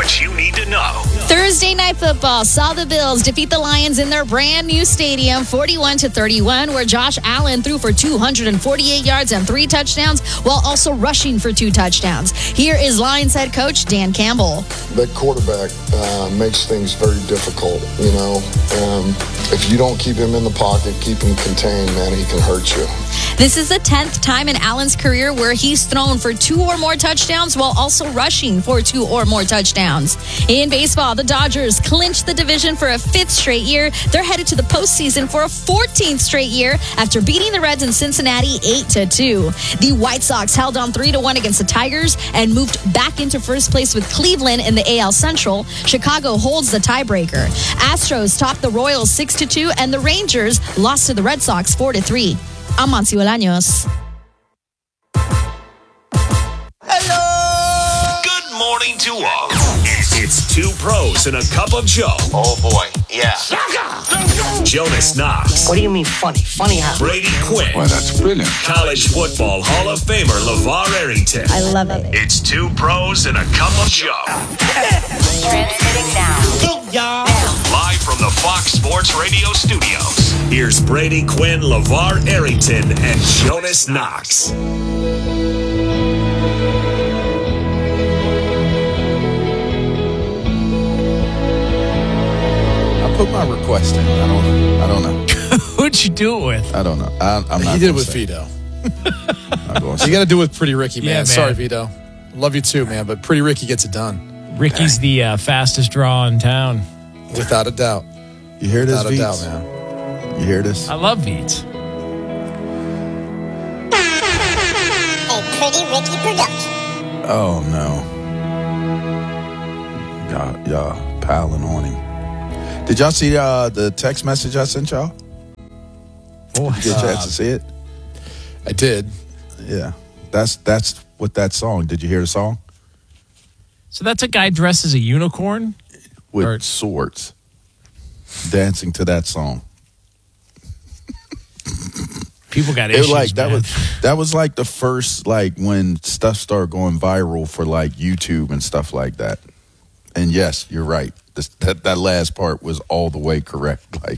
what you need to know. Thursday Night Football saw the Bills defeat the Lions in their brand new stadium 41-31, where Josh Allen threw for 248 yards and 3 touchdowns while also rushing for 2 touchdowns. Here is Lions head coach Dan Campbell. That quarterback makes things very difficult, you know. If you don't keep him in the pocket, keep him contained, man, he can hurt you. This is the 10th time in Allen's career where he's thrown for 2 or more touchdowns while also rushing for 2 or more touchdowns. In baseball, the Dodgers clinched the division for a 5th straight year. They're headed to the postseason for a 14th straight year after beating the Reds in Cincinnati 8-2. The White Sox held on 3-1 against the Tigers and moved back into first place with Cleveland in the AL Central. Chicago holds the tiebreaker. Astros topped the Royals 6-2, and the Rangers lost to the Red Sox 4-3. I'm Monty Bolaños. Hello! Good morning to all. It's 2 pros and a cup of Joe. Oh, boy. Yeah. Jonas Knox. What do you mean funny? Funny how? Brady Quinn. Well, that's brilliant. College football Hall of Famer LeVar Arrington. I love it. It's 2 pros and a cup of Joe. Transmitting now. Live from the Fox Sports Radio studios. Here's Brady Quinn, LeVar Arrington, and Jonas Knox. I put my request in. I don't know. Who'd you do it with? I don't know. I'm not. He did it with Vito. You got to do it with Pretty Ricky, man. Yeah, man. Sorry, Vito. Love you too, man. But Pretty Ricky gets it done. Ricky's the fastest draw in town. Without a doubt. You hear this, Without a doubt, Veets? man. You hear this? I love Beats. A Pretty Ricky production. Oh no. Y'all piling on him. Did y'all see the text message I sent y'all? Oh, Did you get a chance to see it? I did. Yeah. That's what that song. Did you hear the song? so that's a guy dressed as a unicorn? With Or- swords. Dancing to that song. People got It issues, was like man. that was like the first, like, when stuff started going viral for like YouTube and stuff like that. And yes, you're right. That last part was all the way correct. Like,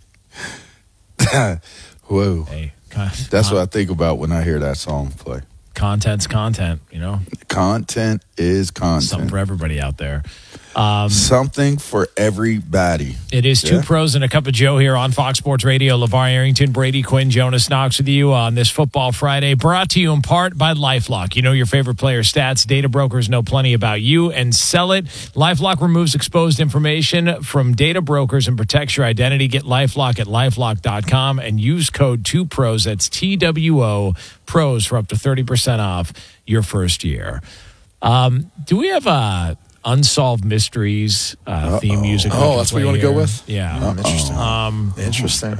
whoa. Hey, That's what I think about when I hear that song play. Content's content, you know? Content is content. Something for everybody out there. Something for everybody. It is 2 pros and a cup of Joe here on Fox Sports Radio. LeVar Arrington, Brady Quinn, Jonas Knox with you on this Football Friday. Brought to you in part by LifeLock. You know your favorite player stats. Data brokers know plenty about you and sell it. LifeLock removes exposed information from data brokers and protects your identity. Get LifeLock at LifeLock.com and use code 2PROS. That's TWO PROS for up to 30% off your first year. Do we have a Unsolved Mysteries theme music? Oh, that's what you want to go with? Yeah. Interesting. Interesting.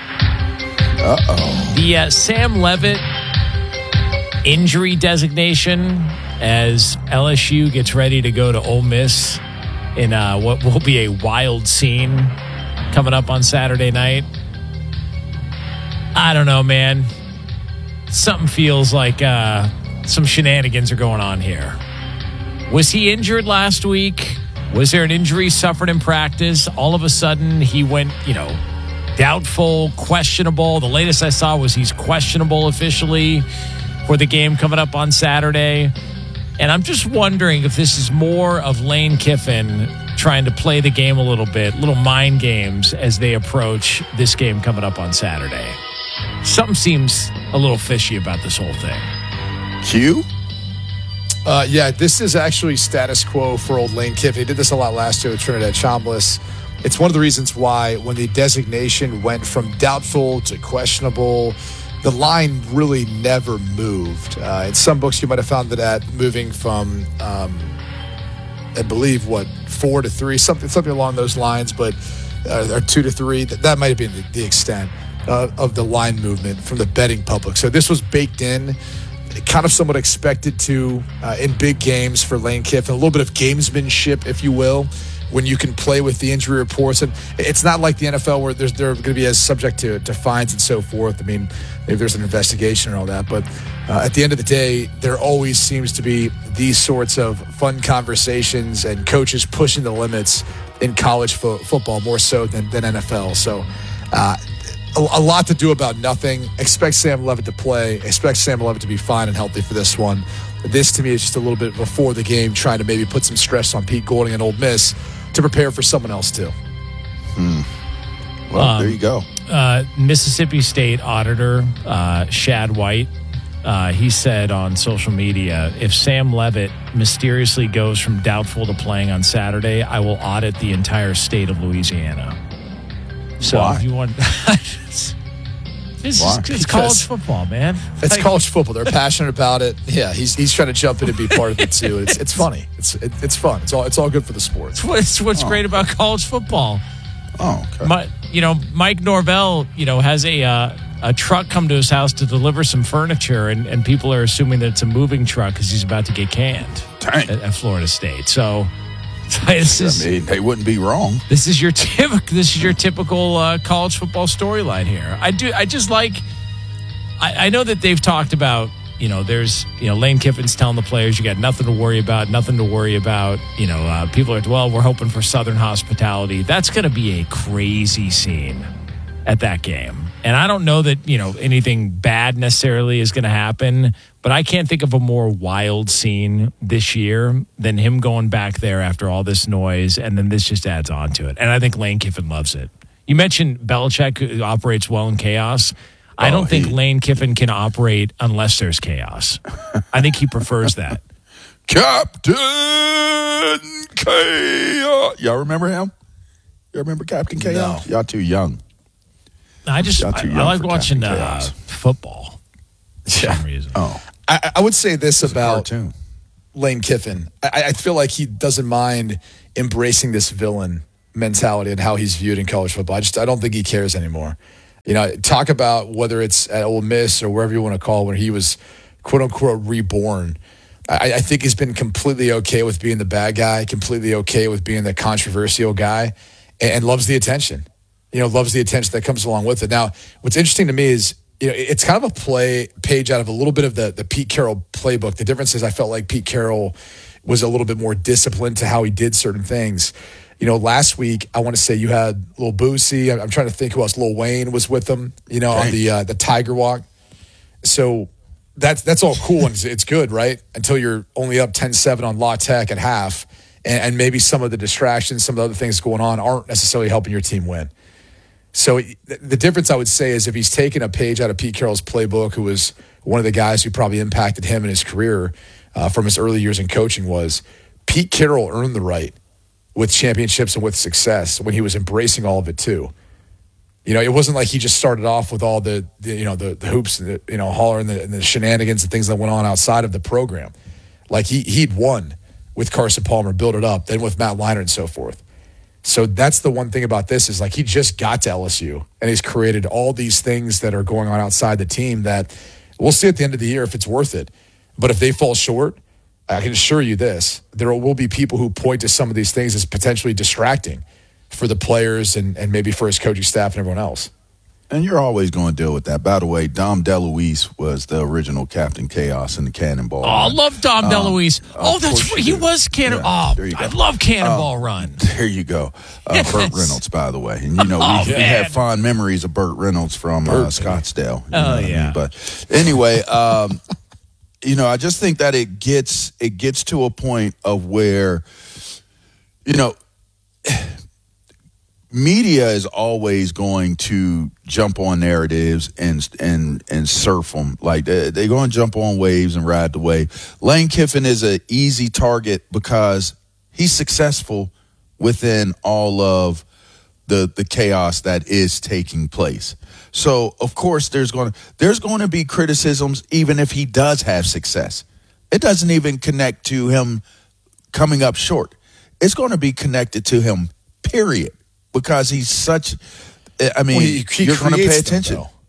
The Sam Levitt injury designation as LSU gets ready to go to Ole Miss in what will be a wild scene coming up on Saturday night. I don't know, man. Something feels like some shenanigans are going on here. Was he injured last week? Was there an injury suffered in practice? All of a sudden, he went, doubtful, questionable. The latest I saw was he's questionable officially for the game coming up on Saturday. And I'm just wondering if this is more of Lane Kiffin trying to play the game a little bit, little mind games as they approach this game coming up on Saturday. Something seems a little fishy about this whole thing. Q? Yeah, this is actually status quo for old Lane Kiffin. He did this a lot last year with Trinidad Chambliss. It's one of the reasons why when the designation went from doubtful to questionable, the line really never moved. In some books, you might have found that moving from, I believe, 4 to 3, something along those lines, but or 2 to 3. That might have been the extent of the line movement from the betting public. So this was baked in. Kind of somewhat expected to in big games for Lane Kiffin, a little bit of gamesmanship, if you will. when you can play with the injury reports. And it's not like the NFL where they're going to be as subject to fines and so forth. I mean, maybe there's an investigation and all that. But at the end of the day, there always seems to be these sorts of fun conversations and coaches pushing the limits in college football more so than NFL. So a lot to do about nothing. Expect Sam Levitt to play. Expect Sam Levitt to be fine and healthy for this one. This, to me, is just a little bit before the game, trying to maybe put some stress on Pete Golding and Ole Miss to prepare for someone else, too. Well, there you go. Mississippi State Auditor Shad White, he said on social media, if Sam Levitt mysteriously goes from doubtful to playing on Saturday, I will audit the entire state of Louisiana. So Why? if you want... It's college football, man. It's college football. They're passionate about it. Yeah, he's trying to jump in and be part of it too. It's funny. It's fun. It's all good for the sport. It's what's great about college football. Oh, okay. Mike Norvell, has a truck come to his house to deliver some furniture, and people are assuming that it's a moving truck because he's about to get canned at Florida State. So. They wouldn't be wrong. This is your typical college football storyline here. I know that they've talked about, there's, Lane Kiffin's telling the players you got nothing to worry about. People are, we're hoping for Southern hospitality. That's going to be a crazy scene at that game. And I don't know that, anything bad necessarily is going to happen, but I can't think of a more wild scene this year than him going back there after all this noise, and then this just adds on to it. And I think Lane Kiffin loves it. You mentioned Belichick, who operates well in chaos. I don't think Lane Kiffin can operate unless there's chaos. I think he prefers that. Captain Chaos. Y'all remember him? Y'all remember Captain Chaos? No. Y'all too young. I like watching football for some reason. Oh, I would say this about Lane Kiffin. I feel like he doesn't mind embracing this villain mentality and how he's viewed in college football. I don't think he cares anymore. Talk about whether it's at Ole Miss or wherever you want to call it, when he was quote unquote reborn. I think he's been completely okay with being the bad guy, completely okay with being the controversial guy, and loves the attention. Loves the attention that comes along with it. Now, what's interesting to me is, it's kind of a page out of a little bit of the Pete Carroll playbook. The difference is I felt like Pete Carroll was a little bit more disciplined to how he did certain things. Last week, I want to say you had Lil Boosie. I'm trying to think who else. Lil Wayne was with them, on the Tiger Walk. So that's all cool and it's good, right? Until you're only up 10-7 on La Tech at half, and maybe some of the distractions, some of the other things going on aren't necessarily helping your team win. So the difference, I would say, is if he's taken a page out of Pete Carroll's playbook, who was one of the guys who probably impacted him in his career from his early years in coaching, was Pete Carroll earned the right with championships and with success when he was embracing all of it too. It wasn't like he just started off with all the hoops and holler and the shenanigans and things that went on outside of the program. Like he'd won with Carson Palmer, built it up, then with Matt Leinart and so forth. So that's the one thing about this is, like, he just got to LSU and he's created all these things that are going on outside the team that we'll see at the end of the year if it's worth it. But if they fall short, I can assure you this, there will be people who point to some of these things as potentially distracting for the players and maybe for his coaching staff and everyone else. And you're always going to deal with that. By the way, Dom DeLuise was the original Captain Chaos in the Cannonball Run. I love Dom DeLuise. That's right. He was Cannonball. Yeah, I love Cannonball Run. There you go. Burt Reynolds, by the way. And, we have fond memories of Burt Reynolds from Scottsdale. Yeah. But anyway, I just think that it gets to a point of where, media is always going to jump on narratives and surf them. Like they're going to jump on waves and ride the wave. Lane Kiffin is an easy target because he's successful within all of the chaos that is taking place. So of course there's going to be criticisms even if he does have success. It doesn't even connect to him coming up short. It's going to be connected to him, period. Because he's such, you're going to pay attention.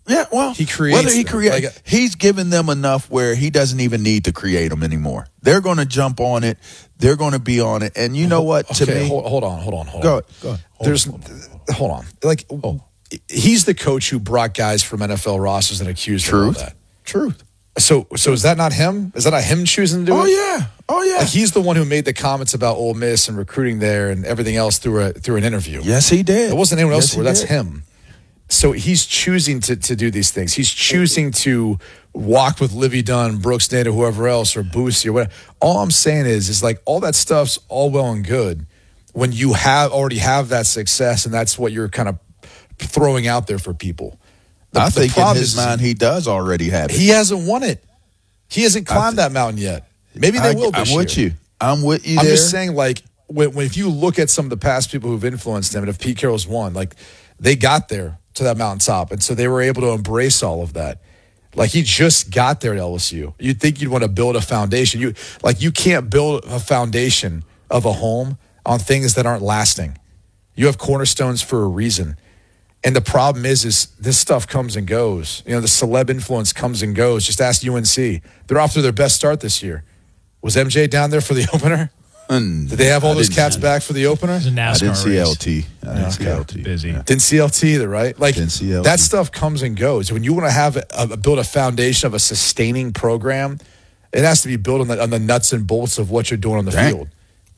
Yeah, well, he creates. Whether he creates, he's given them enough where he doesn't even need to create them anymore. They're going to jump on it. They're going to be on it. And you know what? To me, hold on. Go ahead. Hold on. Like, he's the coach who brought guys from NFL rosters and accused them of that. Truth. So is that not him? Is that not him choosing to do it? Oh yeah. Like, he's the one who made the comments about Ole Miss and recruiting there and everything else through an interview. Yes, he did. It wasn't anyone else. That's him. So he's choosing to do these things. He's choosing to walk with Livy Dunn, Brooks Nada, whoever else, or Boosie or whatever. All I'm saying is like all that stuff's all well and good when you already have that success and that's what you're kind of throwing out there for people. I think in his mind he does already have it. He hasn't won it. He hasn't climbed that mountain yet. Maybe they will this year. I'm with you. I'm just saying, like, when if you look at some of the past people who've influenced him, and if Pete Carroll's won, like, they got there to that mountaintop, and so they were able to embrace all of that. Like, he just got there at LSU. You'd think you'd want to build a foundation. You can't build a foundation of a home on things that aren't lasting. You have cornerstones for a reason. And the problem is this stuff comes and goes. You know, the celeb influence comes and goes. Just ask UNC. They're off to their best start this year. Was MJ down there for the opener? Did they have all those cats back for the opener? It was a NASCAR I didn't see race. LT. I didn't see LT. Busy. Yeah. Didn't see LT either, right? Like, Didn't see LT. That stuff comes and goes. When you want to have build a foundation of a sustaining program, it has to be built on the nuts and bolts of what you're doing on the field.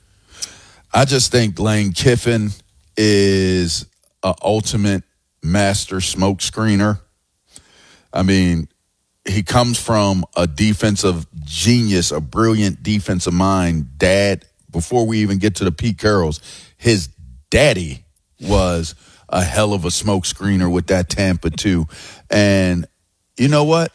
I just think Lane Kiffin is an ultimate master smoke screener. I mean, he comes from a defensive genius, a brilliant defensive mind. Dad, before we even get to the Pete Carrolls, his daddy was a hell of a smoke screener with that Tampa too. And you know what?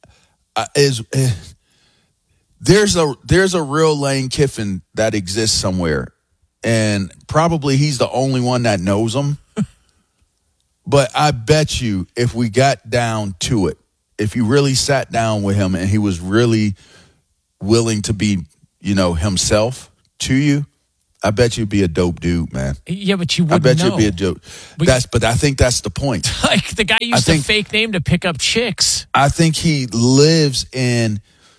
There's a real Lane Kiffin that exists somewhere. And probably he's the only one that knows him. But I bet you if we got down to it, if you really sat down with him and he was really willing to be, himself to you, I bet you'd be a dope dude, man. Yeah, but you wouldn't I bet know. you'd be a dope. But I think that's the point. Like the guy used a fake name to pick up chicks. I think he lives in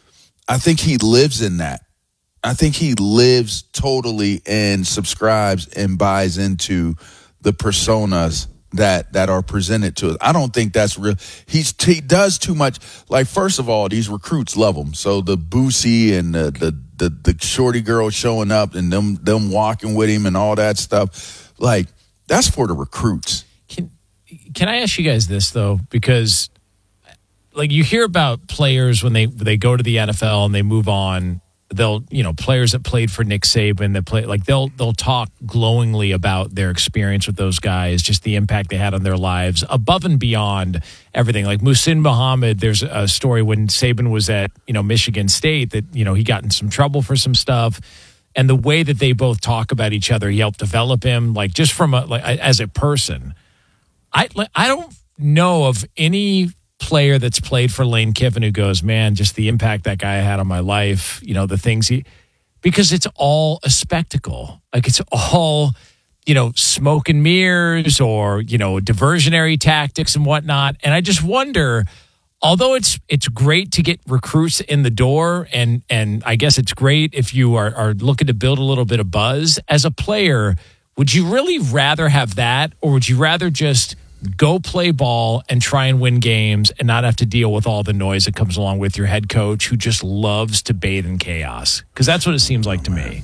that. I think he lives totally and subscribes and buys into the personas that are presented to us. I don't think that's real. He does too much. Like, first of all, these recruits love him. So the Boosie and the shorty girl showing up and them walking with him and all that stuff, like, that's for the recruits. Can I ask you guys this though? Because like you hear about players when they go to the NFL and they move on. They'll, players that played for Nick Saban that play, like they'll talk glowingly about their experience with those guys, just the impact they had on their lives above and beyond everything. Like Muhsin Muhammad, there's a story when Saban was at, Michigan State that, he got in some trouble for some stuff. And the way that they both talk about each other, he helped develop him, like just from as a person. I don't know of any player that's played for Lane Kiffin who goes, man, just the impact that guy had on my life, the things because it's all a spectacle. Like it's all, smoke and mirrors or, diversionary tactics and whatnot. And I just wonder, although it's great to get recruits in the door and I guess it's great if you are looking to build a little bit of buzz as a player, would you really rather have that or would you rather just go play ball and try and win games and not have to deal with all the noise that comes along with your head coach who just loves to bathe in chaos? Because that's what it seems like to me.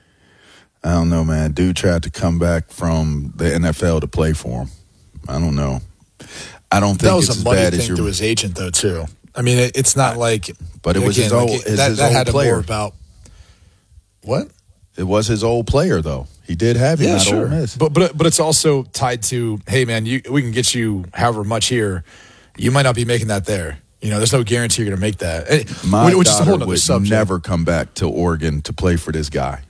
I don't know, man. Dude tried to come back from the NFL to play for him. I don't know. I don't think that was it's a as money bad thing as your through his agent, though, too. I mean, it's not like. But it was his old player. More about what? It was his old player, though. He did have him at Ole Miss. But it's also tied to, hey, man, we can get you however much here. You might not be making that there. There's no guarantee you're going to make that. My which is a whole daughter other would subject. never come back to Oregon to play for this guy.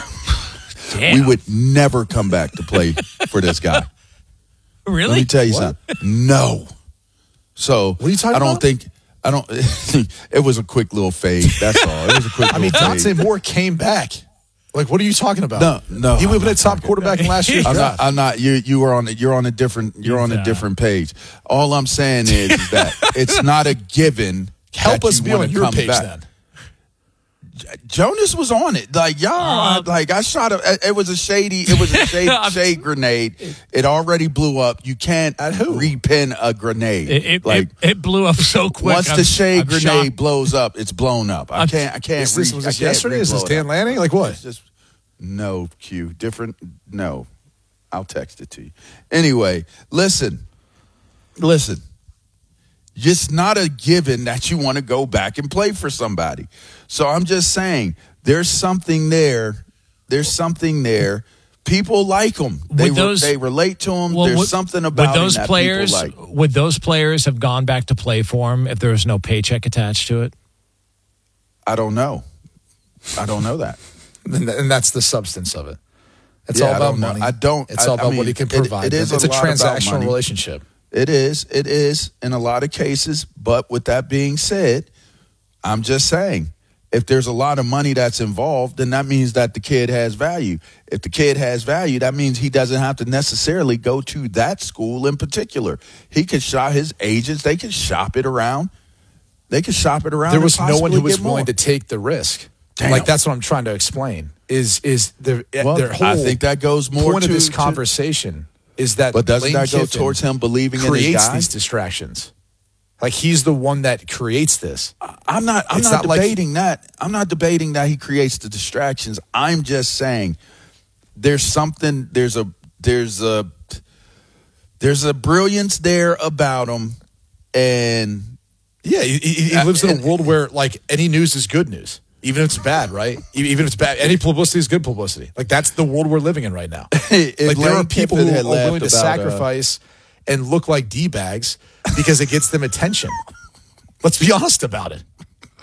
Damn. We would never come back to play for this guy. Really? Let me tell you something. No. So what are you talking about? I don't. It was a quick little fade. That's all. It was a quick. I mean, little fade. Dante Moore came back. Like, what are you talking about? No. He would have been a top quarterback in last year's draft. I'm not. You're on a different page. All I'm saying is that it's not a given. Help us be on your page back. then. Jonas was on it. Like y'all, I shot it was a shade grenade. It already blew up. You can't repin a grenade. It blew up so quick. Once the shade grenade blows up, it's blown up. I can't. Was this yesterday? Is this Dan Lanning? Like what? It's just no Q. Different. No, I'll text it to you. Anyway, listen. Just not a given that you want to go back and play for somebody. So I'm just saying there's something there. People like them. They relate to them. There's something about those that players. People like. Would those players have gone back to play for him if there was no paycheck attached to it? I don't know that. And that's the substance of it. It's all about money. It's all about what he can provide. It's a transactional relationship. It is in a lot of cases. But with that being said, I'm just saying, if there's a lot of money that's involved, then that means that the kid has value. If the kid has value, that means he doesn't have to necessarily go to that school in particular. He could shop his agents. They could shop it around. There was no one who was willing to take the risk. Damn. Like, that's what I'm trying to explain. Their whole I think that goes more point to of this conversation is that. But doesn't that go towards him believing in his guy? Creates these distractions. Like, he's the one that creates this. I'm not debating that. I'm not debating that he creates the distractions. I'm just saying there's something. There's a brilliance there about him, and yeah, he lives in a world where like any news is good news. Even if it's bad, right? Even if it's bad, any publicity is good publicity. Like, that's the world we're living in right now. Like, there are people who are willing to sacrifice and look like D-bags because it gets them attention. Let's be honest about it.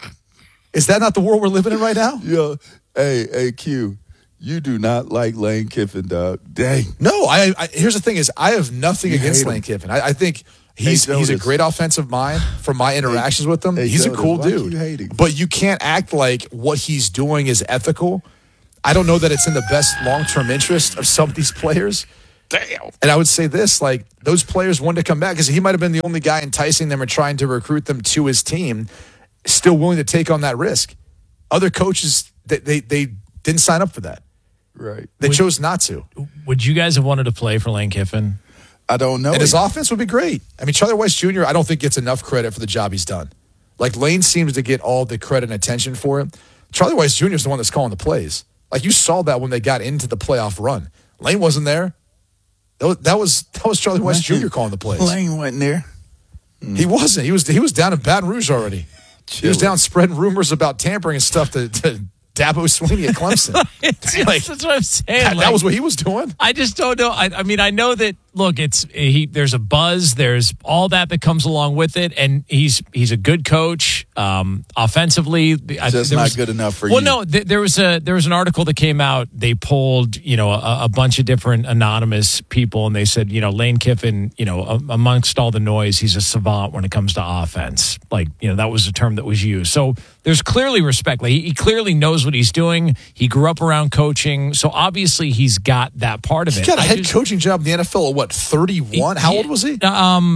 Is that not the world we're living in right now? Yo, hey, Q, you do not like Lane Kiffin, dog. Dang. No, I here's the thing is, I have nothing against Lane Kiffin. I think he's a great offensive mind from my interactions with him. He's a cool dude. But you can't act like what he's doing is ethical. I don't know that it's in the best long-term interest of some of these players. Damn. And I would say this, like, those players wanted to come back because he might have been the only guy enticing them or trying to recruit them to his team, still willing to take on that risk. Other coaches, they didn't sign up for that. Right. They chose not to. Would you guys have wanted to play for Lane Kiffin? I don't know. And his offense would be great. I mean, Charlie Weiss Jr., I don't think gets enough credit for the job he's done. Like, Lane seems to get all the credit and attention for it. Charlie Weiss Jr. is the one that's calling the plays. Like, you saw that when they got into the playoff run. Lane wasn't there. That was Charlie Weiss Jr. calling the plays. Lane wasn't there. He wasn't. He was down in Baton Rouge already. He was down spreading rumors about tampering and stuff to Dabo Swinney at Clemson. That's what I'm saying. That was what he was doing. I just don't know. I mean, I know that. Look, there's a buzz. There's all that comes along with it, and he's a good coach. Offensively, just not good enough for you. Well, no, there was an article that came out. They polled a bunch of different anonymous people, and they said Lane Kiffin, amongst all the noise, he's a savant when it comes to offense. Like that was the term that was used. So there's clearly respect. Like, he clearly knows what he's doing. He grew up around coaching, so obviously he's got that part of it. He got a head coaching job in the NFL at what, 31? How old was he?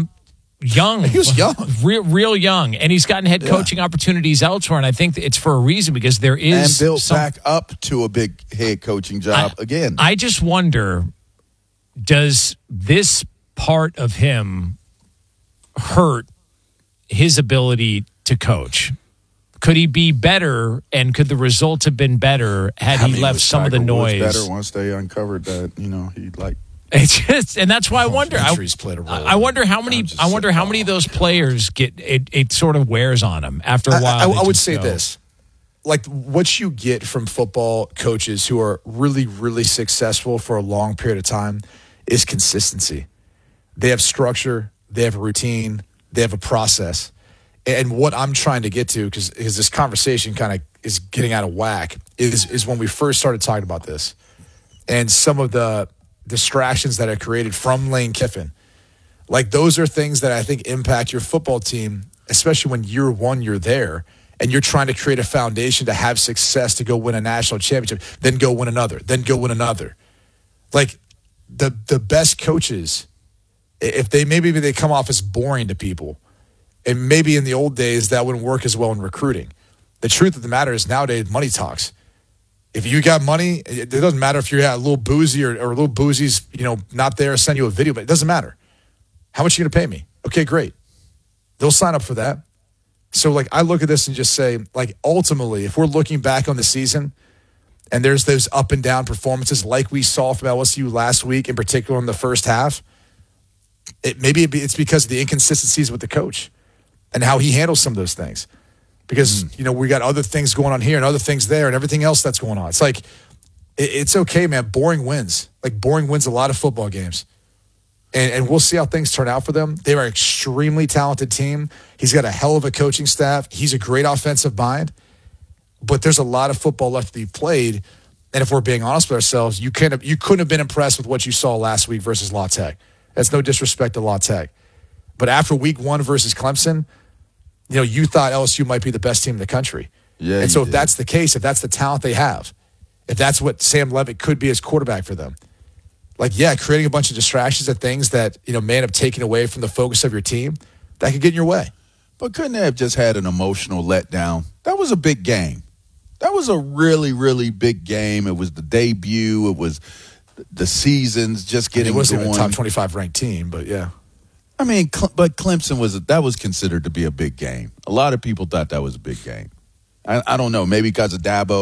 Young. He was young. Real young. And he's gotten head coaching opportunities elsewhere, and I think it's for a reason, because there is... And built back up to a big head coaching job again. I just wonder, does this part of him hurt his ability to coach? Could he be better, and could the results have been better had he left some of the noise? Better once they uncovered that, he'd like... It's just, and that's why I wonder. Injuries played a role. I wonder how many. I wonder how many of those players get it. It sort of wears on them after a while. I would say this: like, what you get from football coaches who are really, really successful for a long period of time is consistency. They have structure. They have a routine. They have a process. And what I'm trying to get to, because this conversation kind of is getting out of whack, is when we first started talking about this, and some of the distractions that are created from Lane Kiffin. Like, those are things that I think impact your football team, especially when year one you're there, and you're trying to create a foundation to have success to go win a national championship, then go win another, then go win another. Like the best coaches, if they come off as boring to people, and maybe in the old days that wouldn't work as well in recruiting. The truth of the matter is nowadays money talks. If you got money, it doesn't matter if you're a little boozy or a little boozy's, not there, send you a video, but it doesn't matter. How much are you going to pay me? Okay, great. They'll sign up for that. So, like, I look at this and just say, like, ultimately, if we're looking back on the season and there's those up and down performances like we saw from LSU last week, in particular in the first half, it's because of the inconsistencies with the coach and how he handles some of those things. Because, we got other things going on here and other things there and everything else that's going on. It's like, it's okay, man. Boring wins. Like, boring wins a lot of football games. And we'll see how things turn out for them. They are an extremely talented team. He's got a hell of a coaching staff. He's a great offensive mind. But there's a lot of football left to be played. And if we're being honest with ourselves, you couldn't have been impressed with what you saw last week versus La Tech. That's no disrespect to La Tech. But after week 1 versus Clemson, you thought LSU might be the best team in the country. Yeah, and so if that's the case, if that's the talent they have, if that's what Sam Levitt could be as quarterback for them, creating a bunch of distractions and things that, may end up taking away from the focus of your team, that could get in your way. But couldn't they have just had an emotional letdown? That was a big game. That was a really, really big game. It was the debut. It was the seasons just getting going. It wasn't even a top 25 ranked team, but yeah. I mean, but Clemson was considered to be a big game. A lot of people thought that was a big game. I don't know, maybe because of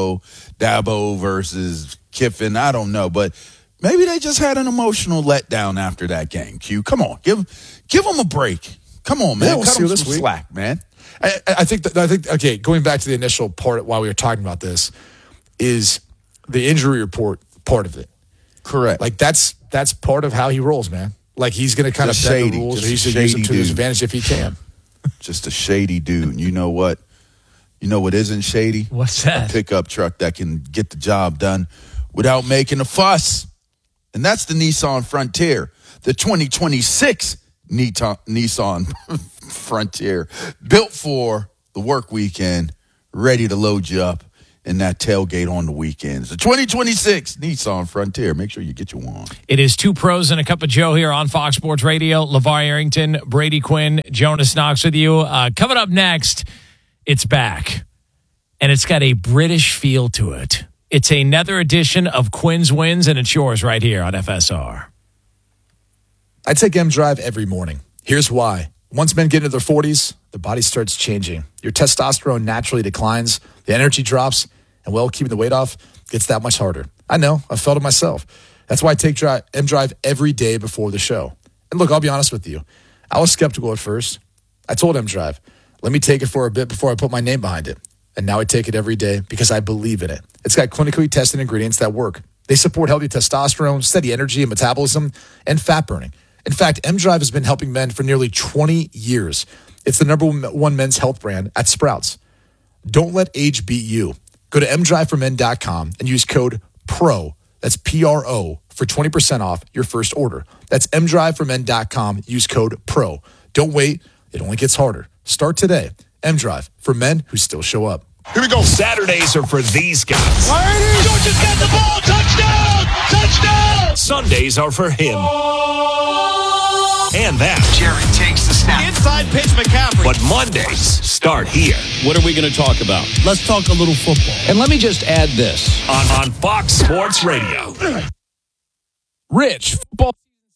Dabo versus Kiffin. I don't know, but maybe they just had an emotional letdown after that game. Q, come on, give them a break. Come on, man, yeah, we'll cut them this some week. slack, man. I think okay. Going back to the initial part while we were talking about this, is the injury report part of it. Correct. Like that's part of how he rolls, man. Like he's going to kind of bend the rules, or he's going to use them to his advantage if he can. Just a shady dude. You know what? You know what isn't shady? What's that? A pickup truck that can get the job done without making a fuss. And that's the Nissan Frontier, the 2026 Nissan Frontier, built for the work weekend, ready to load you up in that tailgate on the weekends. The 2026 Nissan Frontier. Make sure you get your one. It is Two Pros and a Cup of Joe here on Fox Sports Radio. LeVar Arrington, Brady Quinn, Jonas Knox with you. Coming up next, it's back, and it's got a British feel to it. It's another edition of Quinn's Wins, and it's yours right here on FSR. I take M-Drive every morning. Here's why. Once men get into their 40s, their body starts changing. Your testosterone naturally declines, the energy drops, and, keeping the weight off gets that much harder. I know. I've felt it myself. That's why I take M-Drive every day before the show. And look, I'll be honest with you. I was skeptical at first. I told M-Drive, let me take it for a bit before I put my name behind it. And now I take it every day because I believe in it. It's got clinically tested ingredients that work. They support healthy testosterone, steady energy and metabolism, and fat burning. In fact, M-Drive has been helping men for nearly 20 years. It's the #1 men's health brand at Sprouts. Don't let age beat you. Go to mdriveformen.com and use code PRO, that's P-R-O, for 20% off your first order. That's mdriveformen.com. Use code PRO. Don't wait. It only gets harder. Start today. M-Drive, for men who still show up. Here we go. Saturdays are for these guys. Georgia's got the ball. Touchdown! Touchdown! Sundays are for him. And that. Jared takes the snap. Inside pitch, McCaffrey. But Mondays start here. What are we going to talk about? Let's talk a little football. And let me just add this. On Fox Sports Radio. Rich football.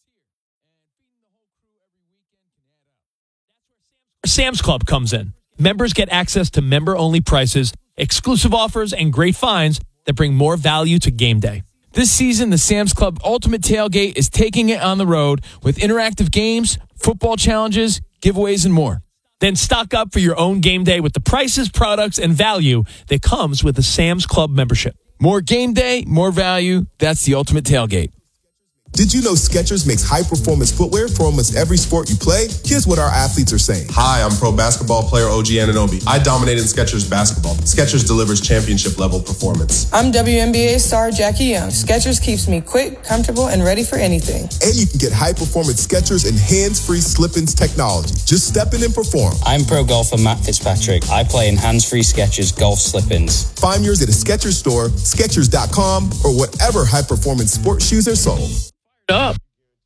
Sam's Club comes in. Members get access to member-only prices, exclusive offers, and great finds that bring more value to game day. This season, the Sam's Club Ultimate Tailgate is taking it on the road with interactive games, football challenges, giveaways, and more. Then stock up for your own game day with the prices, products, and value that comes with a Sam's Club membership. More game day, more value. That's the Ultimate Tailgate. Did you know Skechers makes high-performance footwear for almost every sport you play? Here's what our athletes are saying. Hi, I'm pro basketball player OG Anunoby. I dominated Skechers basketball. Skechers delivers championship-level performance. I'm WNBA star Jackie Young. Skechers keeps me quick, comfortable, and ready for anything. And you can get high-performance Skechers and hands-free slip-ins technology. Just step in and perform. I'm pro golfer Matt Fitzpatrick. I play in hands-free Skechers golf slip-ins. Find yours at a Skechers store, Skechers.com, or whatever high-performance sports shoes are sold. Up.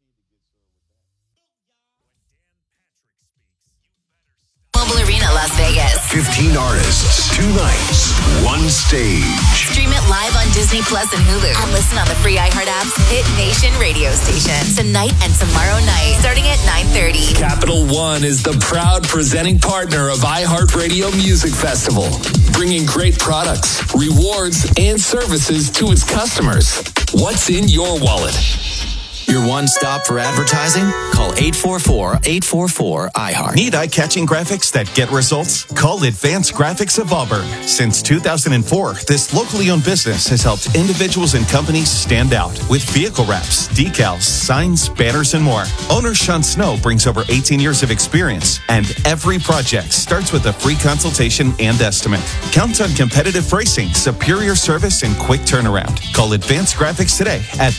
Mobile Arena, Las Vegas. 15 artists, 2 nights, 1 stage. Stream it live on Disney Plus and Hulu. And listen on the free iHeart app's Hit Nation radio station. Tonight and tomorrow night, starting at 9:30. Capital One is the proud presenting partner of iHeartRadio Music Festival, bringing great products, rewards, and services to its customers. What's in your wallet? Your one stop for advertising? Call 844-844-iHeart. Need eye-catching graphics that get results? Call Advanced Graphics of Auburn. Since 2004, this locally owned business has helped individuals and companies stand out with vehicle wraps, decals, signs, banners, and more. Owner Sean Snow brings over 18 years of experience, and every project starts with a free consultation and estimate. Count on competitive pricing, superior service, and quick turnaround. Call Advanced Graphics today at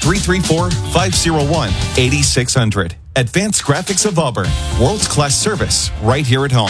334-501-8600. Advanced Graphics of Auburn. World-class service right here at home.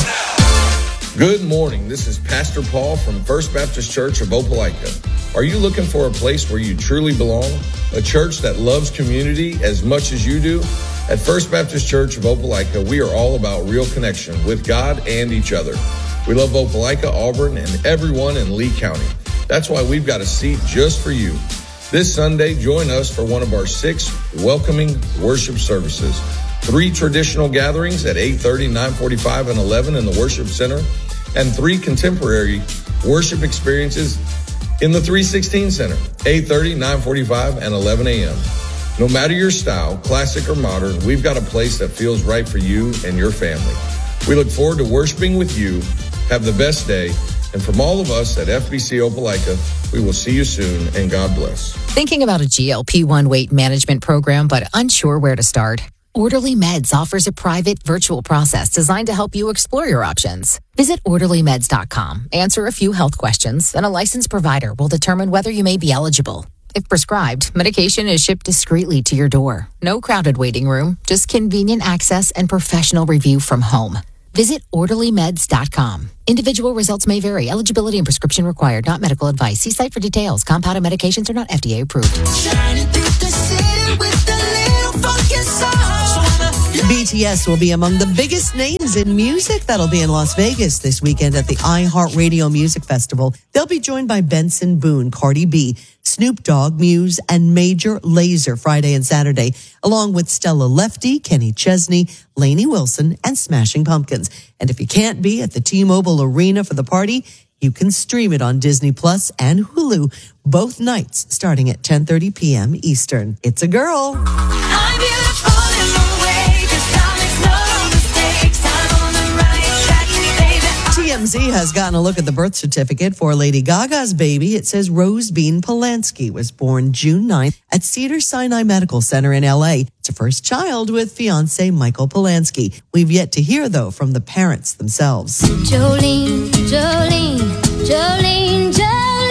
Good morning. This is Pastor Paul from First Baptist Church of Opelika. Are you looking for a place where you truly belong? A church that loves community as much as you do? At First Baptist Church of Opelika, we are all about real connection with God and each other. We love Opelika, Auburn, and everyone in Lee County. That's why we've got a seat just for you. This Sunday, join us for one of our 6 welcoming worship services. 3 traditional gatherings at 8:30, 9:45, and 11 in the Worship Center, and 3 contemporary worship experiences in the 316 Center, 8:30, 9:45, and 11 a.m. No matter your style, classic or modern, we've got a place that feels right for you and your family. We look forward to worshiping with you. Have the best day. And from all of us at FBC Opelika, we will see you soon, and God bless. Thinking about a GLP-1 weight management program, but unsure where to start? Orderly Meds offers a private virtual process designed to help you explore your options. Visit orderlymeds.com, answer a few health questions, and a licensed provider will determine whether you may be eligible. If prescribed, medication is shipped discreetly to your door. No crowded waiting room, just convenient access and professional review from home. Visit orderlymeds.com. Individual results may vary. Eligibility and prescription required. Not medical advice. See site for details. Compounded medications are not FDA approved. Shining through the city with a little funky soul. BTS will be among the biggest names in music that'll be in Las Vegas this weekend at the iHeartRadio Music Festival. They'll be joined by Benson Boone, Cardi B, Snoop Dogg, Muse, and Major Lazer Friday and Saturday, along with Stella Lefty, Kenny Chesney, Lainey Wilson, and Smashing Pumpkins. And if you can't be at the T-Mobile Arena for the party, you can stream it on Disney Plus and Hulu both nights starting at 10:30 p.m. Eastern. It's a girl. I'm beautiful in my way, 'cause time makes no mistakes. I'm on the right track, baby. TMZ has gotten a look at the birth certificate for Lady Gaga's baby. It says Rose Bean Polanski was born June 9th at Cedars-Sinai Medical Center in L.A. It's her first child with fiancé Michael Polanski. We've yet to hear, though, from the parents themselves. Jolene, Jolene, Jolene, Jolene.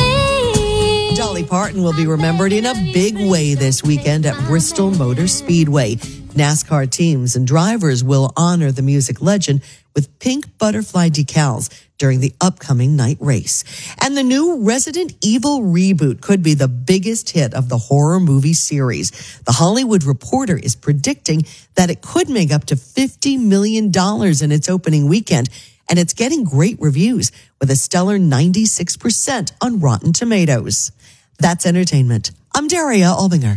Dolly Parton will be remembered in a big way this weekend at Bristol Motor Speedway. NASCAR teams and drivers will honor the music legend with pink butterfly decals during the upcoming night race. And the new Resident Evil reboot could be the biggest hit of the horror movie series. The Hollywood Reporter is predicting that it could make up to $50 million in its opening weekend, and it's getting great reviews with a stellar 96% on Rotten Tomatoes. That's entertainment. I'm Daria Albinger.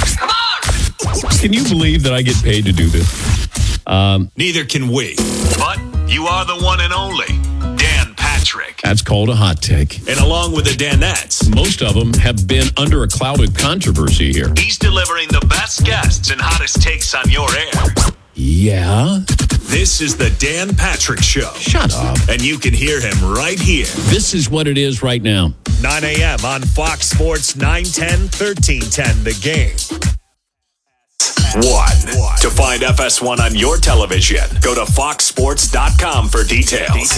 Can you believe that I get paid to do this? Neither can we. But you are the one and only Dan Patrick. That's called a hot take. And along with the Danettes, Most of them have been under a cloud of controversy here. he's delivering the best guests and hottest takes on your air. Yeah? This is the Dan Patrick Show. Shut up. And you can hear him right here. This is what it is right now. 9 a.m. on Fox Sports 910, 1310, The Game. To find FS1 on your television, go to foxsports.com for details.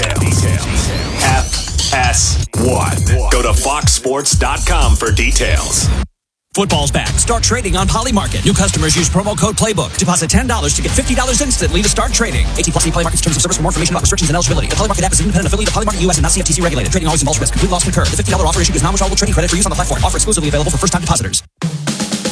FS1. Go to foxsports.com for details. Football's back. Start trading on Polymarket. New customers use promo code PLAYBOOK. Deposit $10 to get $50 instantly to start trading. 18+ Polymarket's terms of service. For more information about restrictions and eligibility. The Polymarket app is an independent affiliate of Polymarket US and not CFTC regulated. Trading always involves risk. Complete loss can occur. The $50 offer issued is non-withdrawable trading credit for use on the platform. Offer exclusively available for first-time depositors.